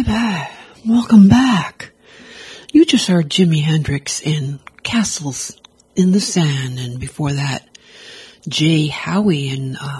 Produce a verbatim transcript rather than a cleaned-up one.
bye. Welcome back. You just heard Jimi Hendrix in Castles in the Sand, and before that, Jay Howie and uh,